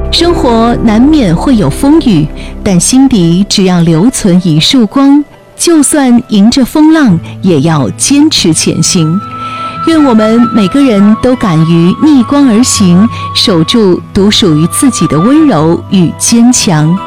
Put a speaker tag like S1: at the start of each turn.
S1: 生活难免会有风雨，但心底只要留存一束光，就算迎着风浪，也要坚持前行。愿我们每个人都敢于逆光而行，守住独属于自己的温柔与坚强。